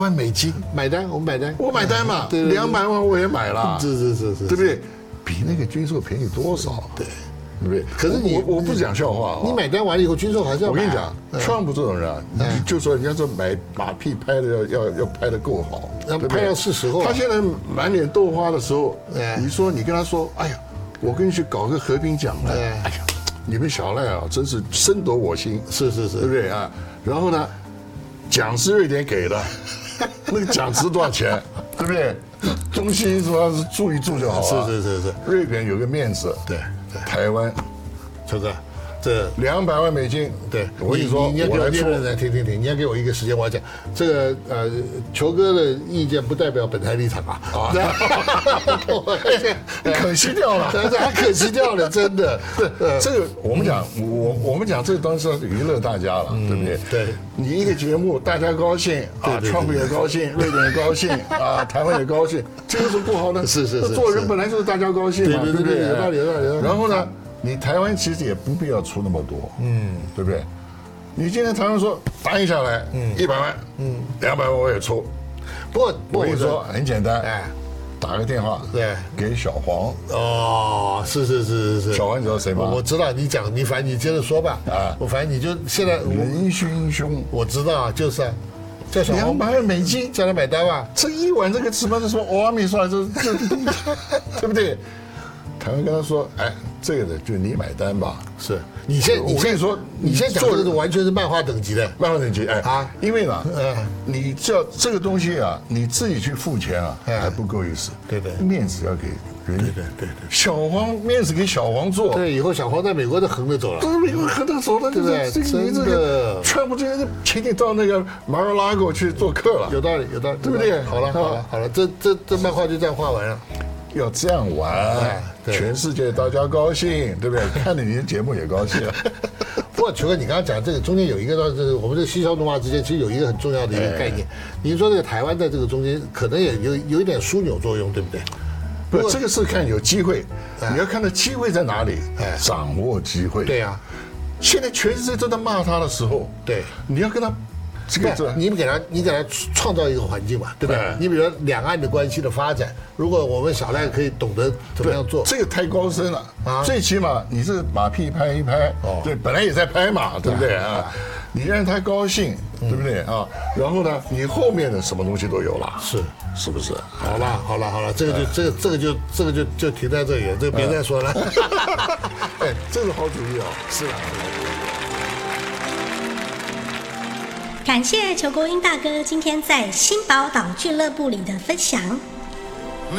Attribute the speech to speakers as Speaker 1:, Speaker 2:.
Speaker 1: $200
Speaker 2: 买单，我们买单，
Speaker 1: 我买单嘛，200万我也买了，
Speaker 2: 是，
Speaker 1: 对不对？比那个军售便宜多少？
Speaker 2: 对。
Speaker 1: 对不对？
Speaker 2: 可是
Speaker 1: 我不是讲笑话
Speaker 2: 你买单完了以后，军售还是要买。
Speaker 1: 我跟你讲，川普这种人啊，你就说人家说买马屁拍的要拍的够好，
Speaker 2: 拍到是时候。
Speaker 1: 他现在满脸豆花的时候，你跟他说，哎呀，我跟你去搞个和平奖来，哎呀，你们小赖啊，真是深得我心，
Speaker 2: 是，对
Speaker 1: 不对啊？然后呢，奖是瑞典给的，那个奖值多少钱，对不对？中心主要是住一住就好了。
Speaker 2: 是，
Speaker 1: 瑞典有个面子，
Speaker 2: 对。
Speaker 1: 台湾，
Speaker 2: 球哥，这
Speaker 1: $200万，对，我跟你说，
Speaker 2: 你要给我辩论，停，你要给我一个时间，我要讲这个球哥的意见不代表本台立场啊，
Speaker 1: 可惜掉了，
Speaker 2: 还可惜掉了，真的。
Speaker 1: 这个我们讲这个当然是娱乐大家了，对不对？
Speaker 2: 对，
Speaker 1: 你一个节目大家高兴啊，川普也高兴，瑞典也高兴啊，台湾也高兴，这有什么不好呢？
Speaker 2: 是，
Speaker 1: 做人本来就是大家高兴嘛，对不对？
Speaker 2: 有道理。
Speaker 1: 然后呢？你台湾其实也不必要出那么多，对不对？你今天台湾说答应下来，100万，200万我也出。不过我跟你说很简单，打个电话，
Speaker 2: 对，
Speaker 1: 给小黄。
Speaker 2: 哦，是。
Speaker 1: 小黄你知道谁吗？
Speaker 2: 我知道，你讲，你反正你接着说吧。我反正你就现在
Speaker 1: 仁勋兄，
Speaker 2: 我知道啊，就是啊。叫小黄
Speaker 1: $200万，
Speaker 2: 叫他买单吧。
Speaker 1: 这一碗这个什么欧米说这对不对？台湾跟他说，哎，这个的就你买单吧。
Speaker 2: 是你先说，你先讲的完全是漫画等级的，
Speaker 1: 漫画等级，因为呢，你叫这个东西啊，你自己去付钱啊，还不够意思。
Speaker 2: 对，
Speaker 1: 面子要给人。
Speaker 2: 对。
Speaker 1: 小黄面子给小黄做。
Speaker 2: 对，以后小黄在美国都横着走了。
Speaker 1: 在美国横着走了，
Speaker 2: 对不对？真的，
Speaker 1: 川普这个请你到那个马尔拉狗去做客了。
Speaker 2: 有道理，
Speaker 1: 对不对？
Speaker 2: 好了，这漫画就这样画完了。
Speaker 1: 要这样玩，全世界大家高兴，对不对？看着你的节目也高兴。
Speaker 2: 不过球哥，你刚刚讲这个中间有一个，我们这个嬉笑怒骂之间，其实有一个很重要的一个概念。您说这个台湾在这个中间可能也有一点枢纽作用，对不对？
Speaker 1: 不，这个是看有机会，你要看到机会在哪里，掌握机会。
Speaker 2: 对呀，
Speaker 1: 现在全世界都在骂他的时候，
Speaker 2: 对，
Speaker 1: 你要跟他。
Speaker 2: 你给他创造一个环境嘛，对不对？你比如说两岸的关系的发展，如果我们小赖可以懂得怎么样做，
Speaker 1: 这个太高深了啊！最起码你是马屁拍一拍，对，本来也在拍嘛，对不对啊？你让他高兴，对不对啊？然后呢，你后面的什么东西都有了，是不是？
Speaker 2: 好了，这个就停在这里了，这个别再说了。
Speaker 1: 哎，这是好主意哦，
Speaker 2: 是啊。
Speaker 3: 感谢裘国英大哥今天在新宝岛俱乐部里的分享。